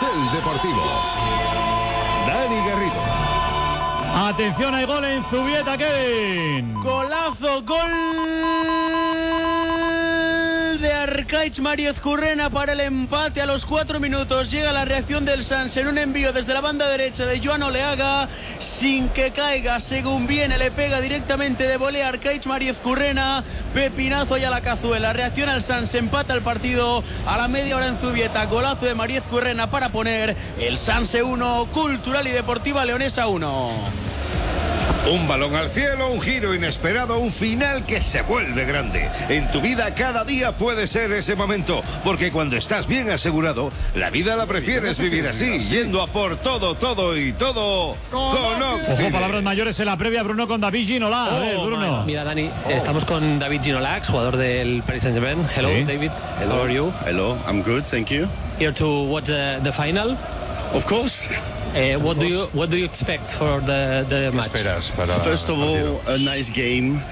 Carrusel Deportivo. Dani Garrido. Atención, hay gol en Zubieta, Kevin. Golazo, gol de Arcaiz Mario Ezcurrena para el empate a los 4 minutos. Llega la reacción del Sans en un envío desde la banda derecha de Joan Oleaga, sin que caiga, según viene, le pega directamente de volea Arcaiz Mario Ezcurrena, pepinazo y a la cazuela. Reacción al Sans, empata el partido a la media hora en Zubieta. Golazo de Mario Ezcurrena para poner el Sanse 1, Cultural y Deportiva Leonesa 1. Un balón al cielo, un giro inesperado, un final que se vuelve grande. En tu vida cada día puede ser ese momento, porque cuando estás bien asegurado, la vida la prefieres vivir así, yendo a por todo, todo y todo con Oxy. Ojo, palabras mayores en la previa, Bruno, con David Ginola. A ver, Bruno. Mira, Dani, estamos con David Ginola, jugador del Paris Saint-Germain. Hello, David. Hello. How are you? Hello, I'm good, thank you. Here to watch the final. Of course. What do you expect for the match? First of all, a nice game.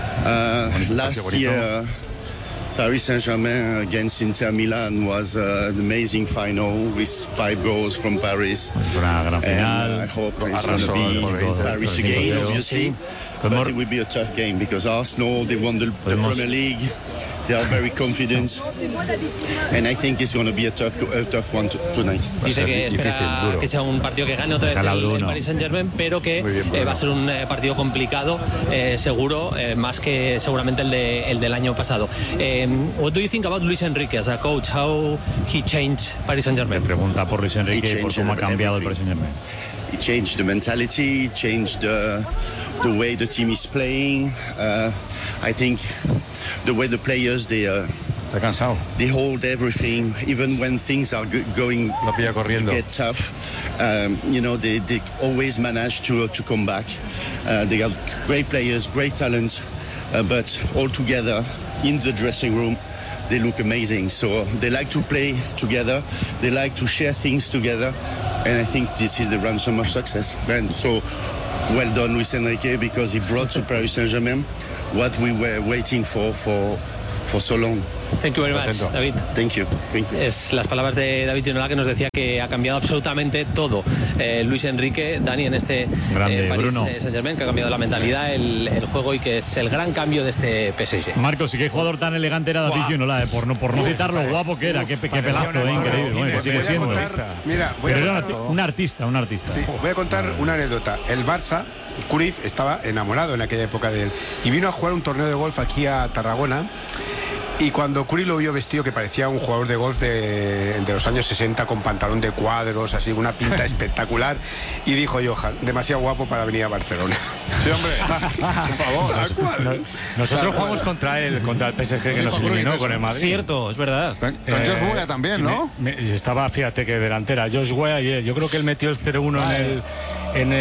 Last year, Paris Saint-Germain against Inter Milan was an amazing final with 5 goals from Paris. Una gran final. And I hope it's going to be Paris again, obviously. But it will be a tough game because Arsenal, they won the Premier League. They are very confident, and I think it's going to be a tough one tonight. Dice que espera que sea un partido que gane otra vez el Paris Saint-Germain, pero que va a ser un partido complicado, seguro, más que seguramente el del año pasado. What do you think about Luis Enrique as a coach? How he changed Paris Saint-Germain? Pregunta por Luis Enrique y por cómo ha cambiado el Paris Saint-Germain. He changed the mentality, he changed the way the team is playing. I think the way the players they hold everything, even when things are going to get tough. They always manage to come back. They got great players, great talent, but all together in the dressing room, they look amazing. So they like to play together, they like to share things together, and I think this is the ransom of success. And so well done, Luis Enrique, because he brought to Paris Saint-Germain what we were waiting for so long. Thank you very much, David. Thank you. Es las palabras de David Ginola, que nos decía que ha cambiado absolutamente todo. Luis Enrique, Dani, en este Paris Saint-Germain, que ha cambiado la mentalidad, el juego, y que es el gran cambio de este PSG. Marcos, y qué jugador tan elegante era David Ginola, por no citar lo guapo que era, qué pelazo, increíble, que sigue siendo. Mira, pero era un artista. Sí, voy a contar una anécdota. El Barça, Cruyff estaba enamorado en aquella época de él y vino a jugar un torneo de golf aquí a Tarragona. Y cuando Cruyff lo vio vestido, que parecía un jugador de golf de los años 60, con pantalón de cuadros, así, una pinta espectacular, y dijo: Johan, demasiado guapo para venir a Barcelona. Sí, hombre, por favor. Nosotros jugamos contra el PSG, que nos eliminó con el Madrid. Cierto, es verdad. Con Josh Weah también, ¿no? Estaba, fíjate, que delantera Josh Weah, yo creo que él metió el 0-1 en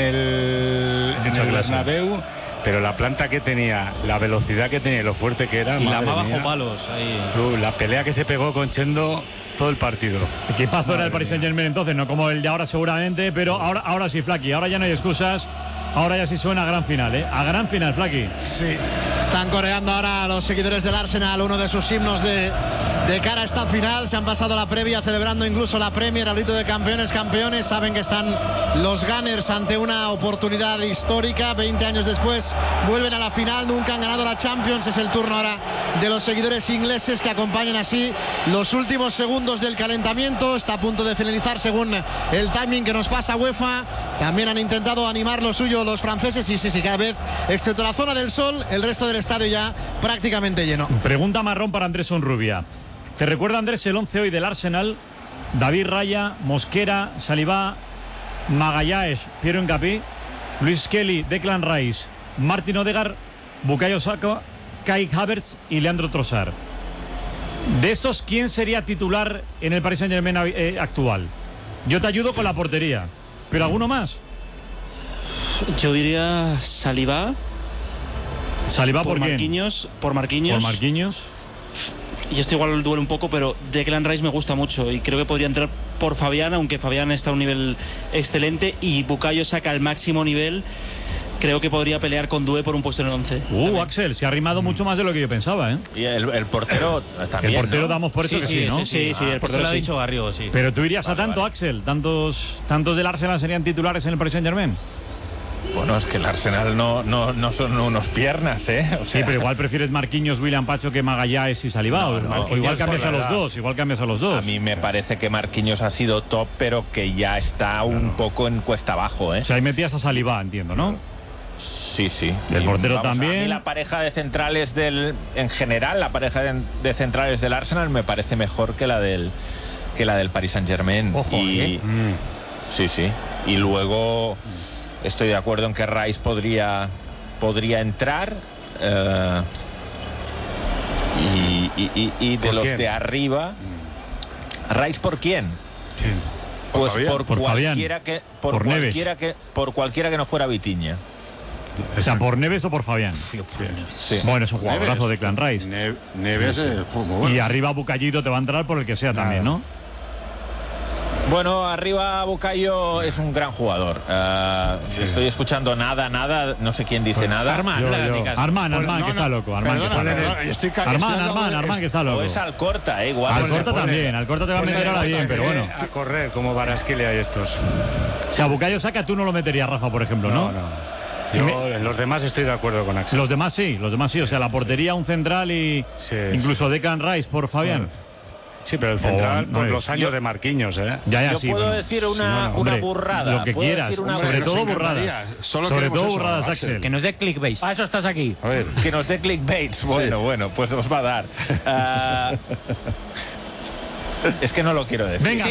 el Bernabéu. Pero la planta que tenía, la velocidad que tenía, lo fuerte que era. Y la más bajo palos ahí. La pelea que se pegó con Chendo todo el partido. Equipazo era el Paris Saint-Germain entonces, no como el de ahora seguramente, pero ahora sí, Flaki, ahora ya no hay excusas. Ahora ya sí suena a gran final, a gran final, Flaki. Sí, están coreando ahora los seguidores del Arsenal uno de sus himnos de cara a esta final. Se han pasado la previa celebrando incluso la Premier, el grito de campeones. Saben que están los Gunners ante una oportunidad histórica. 20 años después vuelven a la final, nunca han ganado la Champions. Es el turno ahora de los seguidores ingleses, que acompañan así los últimos segundos del calentamiento. Está a punto de finalizar según el timing que nos pasa UEFA. También han intentado animar lo suyo los franceses, y sí, cada vez, excepto la zona del sol, el resto del estadio ya prácticamente lleno. Pregunta marrón para Andrés Onrubia. ¿Te recuerda, Andrés, el 11 hoy del Arsenal? David Raya, Mosquera, Saliba, Magalhaes, Piero Hincapié, Luis Kelly, Declan Rice, Martin Odegaard, Bukayo Saka, Kai Havertz y Leandro Trossard. De estos, ¿quién sería titular en el Paris Saint-Germain actual? Yo te ayudo con la portería, pero ¿alguno más? Yo diría Saliba. ¿Saliba por quién? Marquinhos. Por Marquinhos. Y esto igual duele un poco, pero Declan Rice me gusta mucho y creo que podría entrar por Fabián, aunque Fabián está a un nivel excelente, y Bukayo Saka al máximo nivel. creo que podría pelear con Due por un puesto en el 11. Axel, se ha arrimado mucho más de lo que yo pensaba, ¿eh? Y el portero también. El portero ¿no? damos por hecho que sí, ¿no? Sí, el portero lo ha dicho Garrido, sí. Pero tú irías a tanto, Axel, tantos del Arsenal serían titulares en el Paris Saint-Germain. Bueno, es que el Arsenal no son unos piernas, ¿eh? O sea, sí, pero igual prefieres Marquinhos, William Pacho que Magallanes y Saliba. O igual cambias a los dos. A mí me parece que Marquinhos ha sido top, pero que ya está un poco en cuesta abajo, ¿eh? O sea, ahí metías a Saliba, entiendo, ¿no? Sí. El portero también. A mí la pareja de centrales en general, la pareja de centrales del Arsenal me parece mejor que la del Paris Saint-Germain. Ojo, Sí. Y luego estoy de acuerdo en que Rice podría entrar. Y de los de arriba, ¿Rice por quién? Sí. Pues por cualquiera que no fuera Vitinha. O sea, ¿por Neves o por Fabián? Sí. Bueno, es un jugadorazo de Clan Rice. Neves bueno. Y arriba Bucayito te va a entrar por el que sea también, ¿no? Bueno, arriba Bukayo es un gran jugador. Estoy escuchando nada, no sé quién dice nada. Armán, que está loco. Armán, que está loco. O es Alcorta, igual. Alcorta te va a meter ahora bien, pero bueno. A correr, como Varaskelia y estos. O sea, Bukayo Saka tú no lo meterías, Rafa, por ejemplo, ¿no? No. Yo en los demás estoy de acuerdo con Axel. Los demás sí. O sea, la portería, un central y incluso Declan Rice por Fabián. Sí, pero el central por los años de Marquinhos, ¿eh? Yo puedo decir una burrada. Lo que quieras, sobre todo burradas. Sobre todo burradas, Axel. Que nos dé clickbait. Para eso estás aquí. A ver. Que nos dé clickbait. Bueno, pues os va a dar. Es que no lo quiero decir. Venga,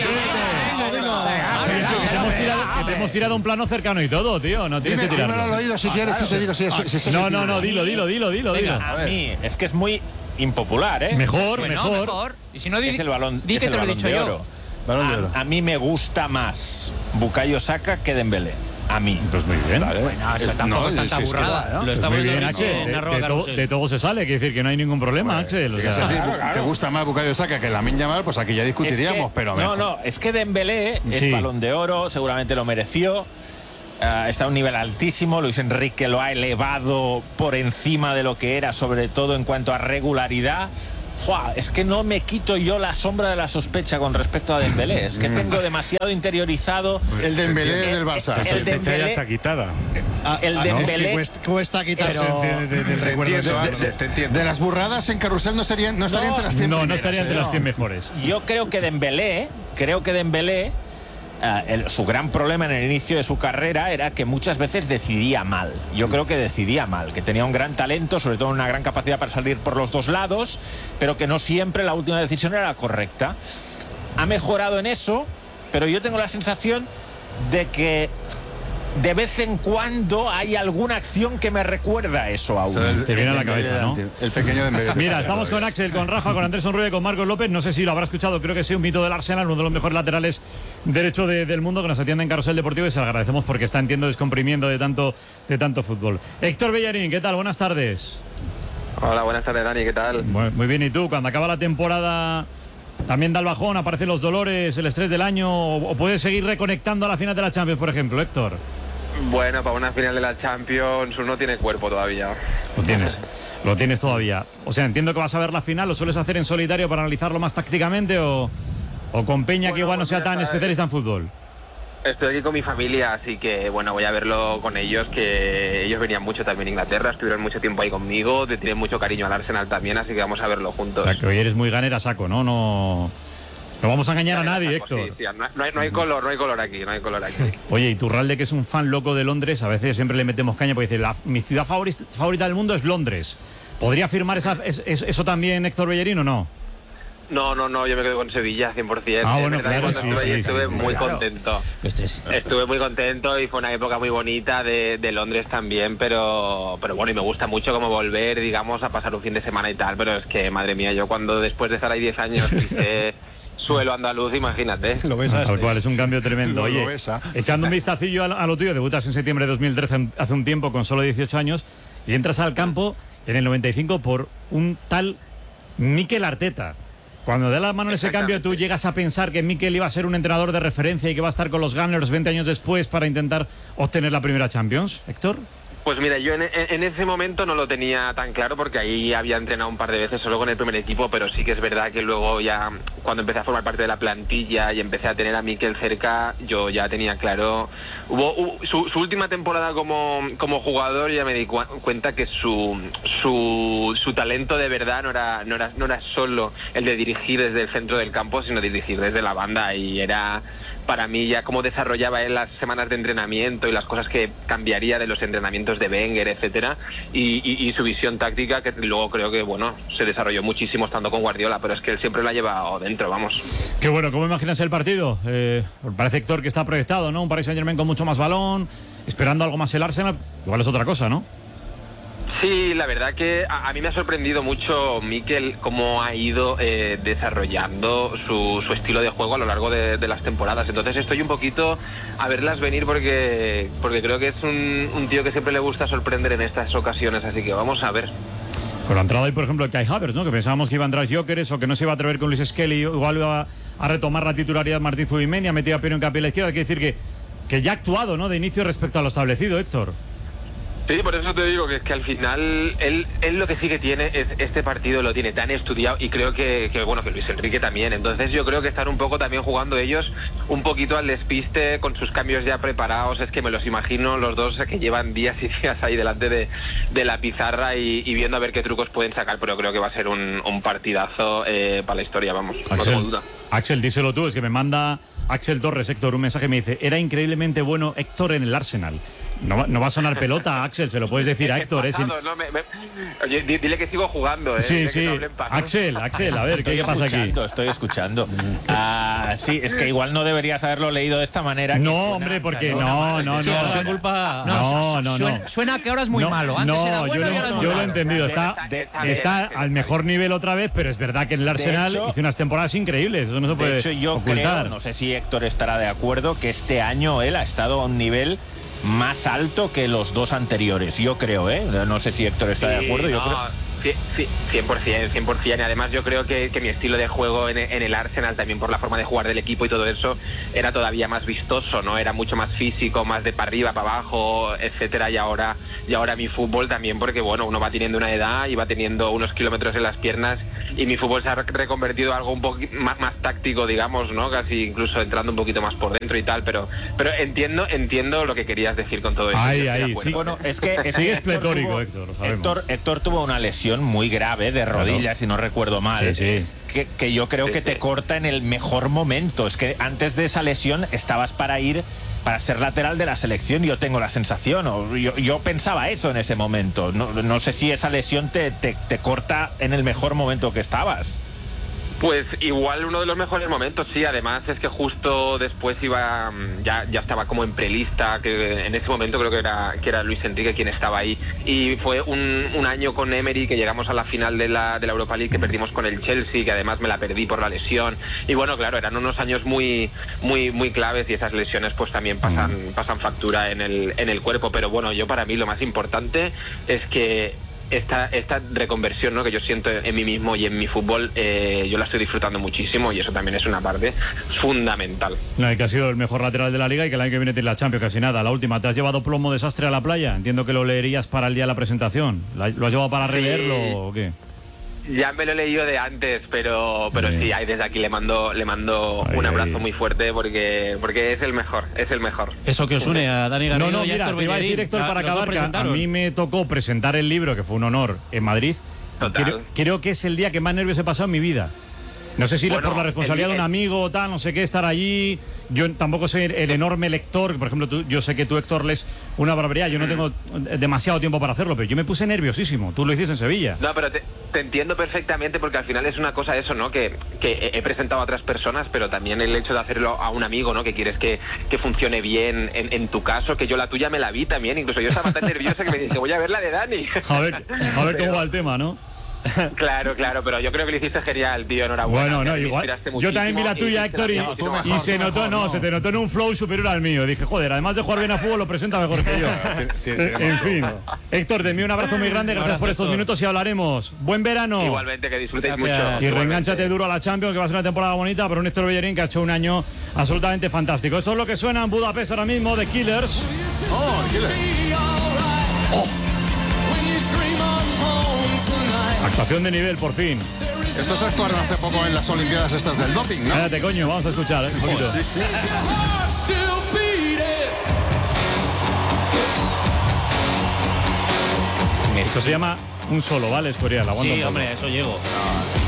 te hemos tirado un plano cercano y todo, tío. No tienes que tirarlo. Dímelo al oído si quieres y te digo si es. No, dilo. A mí, es que es muy impopular, ¿eh? Mejor. Y si no, es el balón, di que te lo he dicho yo. A mí me gusta más Bukayo Saka que Dembélé. A mí. Pues muy bien. Vale. Bueno, eso tampoco es tanta burrada, ¿no? Lo está muy bien, Axel. De todo se sale, quiere decir que no hay ningún problema, Axel. O sea, ¿te gusta más Bukayo Saka que Lamine Yamal? Pues aquí ya discutiríamos, pero mejor. No, es que Dembélé es balón de oro, seguramente lo mereció. Está a un nivel altísimo. Luis Enrique lo ha elevado por encima de lo que era, sobre todo en cuanto a regularidad. Es que no me quito yo la sombra de la sospecha con respecto a Dembélé. Es que tengo demasiado interiorizado. El Dembélé del Barça. La sospecha ya está quitada. El Dembélé cuesta quitarse del recuerdo. De las burradas en carrusel no estaría entre las 100 no estaría entre las 100 mejores. Yo creo que Dembélé su gran problema en el inicio de su carrera era que muchas veces decidía mal. Yo creo que decidía mal, que tenía un gran talento, sobre todo una gran capacidad para salir por los dos lados, pero que no siempre la última decisión era la correcta. Ha mejorado en eso, pero yo tengo la sensación de que de vez en cuando hay alguna acción que me recuerda a eso aún. Te viene a la cabeza, ¿no? El pequeño Dembélé. Mira, estamos con Axel, con Rafa, con Andrés Sonrulla y con Marcos López. No sé si lo habrá escuchado, creo que sí, un mito del Arsenal, uno de los mejores laterales derecho del mundo, que nos atiende en Carrusel Deportivo y se lo agradecemos porque está, entiendo, descomprimiendo de tanto fútbol. Héctor Bellarín, ¿qué tal? Buenas tardes. Hola, buenas tardes, Dani, ¿qué tal? Muy bien, ¿y tú? Cuando acaba la temporada también da el bajón, aparecen los dolores, el estrés del año, o puedes seguir reconectando a la final de la Champions, por ejemplo, Héctor. Bueno, para una final de la Champions uno tiene cuerpo todavía. Lo tienes todavía. O sea, entiendo que vas a ver la final, ¿lo sueles hacer en solitario para analizarlo más tácticamente o con Peña, que igual no sea tan especialista en fútbol? Estoy aquí con mi familia, así que bueno, voy a verlo con ellos, que ellos venían mucho también a Inglaterra, estuvieron mucho tiempo ahí conmigo, te tienen mucho cariño al Arsenal también, así que vamos a verlo juntos. O sea, que hoy eres muy ganera saco, ¿no? No vamos a engañar a nadie, Héctor. Sí, no hay color aquí. Oye, y Turralde, que es un fan loco de Londres, a veces siempre le metemos caña porque dice, mi ciudad favorita del mundo es Londres. ¿Podría afirmar eso también Héctor Bellerín o no? No, yo me quedo con Sevilla 100%. Bueno, claro, estuve muy contento. Estuve muy contento y fue una época muy bonita de Londres también, pero bueno, y me gusta mucho como volver, digamos, a pasar un fin de semana y tal, pero es que, madre mía, yo cuando después de estar ahí 10 años suelo andaluz, imagínate. Lo ves tal cual, es un cambio tremendo. Oye, echando un vistacillo a lo tuyo, debutas en septiembre de 2013, hace un tiempo, con solo 18 años, y entras al campo en el 95 por un tal Mikel Arteta. Cuando da la mano en ese cambio, ¿tú llegas a pensar que Mikel iba a ser un entrenador de referencia y que va a estar con los Gunners 20 años después para intentar obtener la primera Champions, Héctor? Pues mira, yo en ese momento no lo tenía tan claro porque ahí había entrenado un par de veces solo con el primer equipo, pero sí que es verdad que luego ya cuando empecé a formar parte de la plantilla y empecé a tener a Mikel cerca, yo ya tenía claro. Su última temporada como jugador ya me di cuenta que su talento de verdad no era solo el de dirigir desde el centro del campo, sino dirigir desde la banda, y era para mí ya cómo desarrollaba él las semanas de entrenamiento y las cosas que cambiaría de los entrenamientos de Wenger, etcétera, y su visión táctica, que luego creo que se desarrolló muchísimo estando con Guardiola, pero es que él siempre lo ha llevado dentro, vamos. Qué bueno. ¿Cómo imaginas el partido? Parece, Héctor, que está proyectado, ¿no? Un Paris Saint-Germain con mucho más balón, esperando algo más el Arsenal. Igual es otra cosa, ¿no? Sí, la verdad que a mí me ha sorprendido mucho Mikel cómo ha ido desarrollando su estilo de juego a lo largo de las temporadas. Entonces estoy un poquito a verlas venir porque creo que es un tío que siempre le gusta sorprender en estas ocasiones, así que vamos a ver. Con la entrada hoy, por ejemplo, de Kai Havertz, ¿no? Que pensábamos que iba a entrar Gyökeres o que no se iba a atrever con Luis Skelly, igual iba a retomar la titularidad Martín Zubimendi, ha metido a Piero Hincapié a la izquierda. Quiere decir que ya ha actuado, ¿no? De inicio respecto a lo establecido, Héctor. Sí, por eso te digo que es que al final él lo que sí que tiene es este partido, lo tiene tan estudiado, y creo que Luis Enrique también. Entonces yo creo que están un poco también jugando ellos un poquito al despiste con sus cambios ya preparados. Es que me los imagino los dos que llevan días y días ahí delante de la pizarra y viendo a ver qué trucos pueden sacar, pero creo que va a ser un partidazo para la historia, vamos, no tengo duda. Axel, díselo tú, es que me manda Axel Torres, Héctor, un mensaje, me dice: era increíblemente bueno Héctor en el Arsenal. No va a sonar pelota, Axel, se lo puedes decir a Héctor. Oye, dile que sigo jugando, Sí. Axel, a ver, ¿qué pasa aquí? Estoy escuchando. Sí, es que igual no deberías haberlo leído de esta manera. No, hombre, porque no. Suena que ahora es muy malo. Antes era bueno, yo lo he entendido. Está al mejor nivel otra vez, pero es verdad que en el Arsenal hizo unas temporadas increíbles. Eso no se puede ocultar. De hecho, yo creo, no sé si Héctor estará de acuerdo, que este año él ha estado a un nivel más alto que los dos anteriores, yo creo, no sé si Héctor está de acuerdo. Yo creo 100%, y además yo creo que mi estilo de juego en el Arsenal, también por la forma de jugar del equipo y todo eso, era todavía más vistoso, ¿no? Era mucho más físico, más de para arriba, para abajo, etcétera, y ahora mi fútbol también, porque uno va teniendo una edad y va teniendo unos kilómetros en las piernas, y mi fútbol se ha reconvertido en algo un poco más táctico, digamos, ¿no? Casi incluso entrando un poquito más por dentro y tal, pero entiendo lo que querías decir con todo eso. Sí. Bueno, es que sigues pletórico, Héctor, lo sabemos. Héctor tuvo una lesión muy grave de rodillas, si no recuerdo mal, que yo creo que te corta en el mejor momento. Es que antes de esa lesión estabas para ser lateral de la selección, yo tengo la sensación, yo pensaba eso en ese momento. No sé si esa lesión te corta en el mejor momento que estabas. Pues igual uno de los mejores momentos, sí. Además es que justo después ya estaba como en prelista, que en ese momento creo que era Luis Enrique quien estaba ahí, y fue un año con Emery que llegamos a la final de la Europa League, que perdimos con el Chelsea, que además me la perdí por la lesión, y claro, eran unos años muy claves, y esas lesiones pues también pasan factura en el cuerpo. Pero yo, para mí lo más importante es que esta reconversión, ¿no?, que yo siento en mí mismo y en mi fútbol, yo la estoy disfrutando muchísimo, y eso también es una parte fundamental. Que ha sido el mejor lateral de la Liga y que el año que viene tiene la Champions, casi nada. La última, ¿te has llevado plomo desastre a la playa? Entiendo que lo leerías para el día de la presentación. ¿Lo has llevado para releerlo o qué? Ya me lo he leído de antes, pero sí, ahí desde aquí le mando un abrazo muy fuerte, porque es el mejor. Eso que os une a Dani Garrido. No, mira, te iba a decir, Héctor, para acabar, que a mí me tocó presentar el libro, que fue un honor, en Madrid. Creo que es el día que más nervios he pasado en mi vida. No sé si por la responsabilidad de un amigo o tal, no sé qué, estar allí. Yo tampoco soy el enorme lector. Por ejemplo, yo sé que tú, Héctor, lees una barbaridad. Yo no tengo demasiado tiempo para hacerlo, pero yo me puse nerviosísimo. Tú lo hiciste en Sevilla. No, pero te entiendo perfectamente, porque al final es una cosa eso, ¿no? Que he presentado a otras personas, pero también el hecho de hacerlo a un amigo, ¿no? Que quieres que funcione bien, en tu caso, que yo la tuya me la vi también. Incluso yo estaba tan nerviosa que me dije, voy a ver la de Dani. A ver cómo va el tema, ¿no? Claro, pero yo creo que lo hiciste genial, tío, enhorabuena. Bueno, igual. Yo también vi la tuya, Héctor, y se te notó en un flow superior al mío. Dije, joder, además de jugar bien a fútbol, lo presenta mejor que yo. En fin. Héctor, te envío un abrazo muy grande, gracias por estos minutos y hablaremos. Buen verano. Igualmente, que disfrutéis mucho. Y reenganchate duro a la Champions, que va a ser una temporada bonita, pero un Héctor Bellerín que ha hecho un año absolutamente fantástico. Esto es lo que suena en Budapest ahora mismo, The Killers. Oh, Killers. Actuación de nivel, por fin. Estos actuaron hace poco en las Olimpiadas estas del doping, ¿no? Cállate, coño, vamos a escuchar, un poquito. Sí. Esto se llama un solo, ¿vale? Escorial, aguanta un Sí, poco. hombre, eso llego.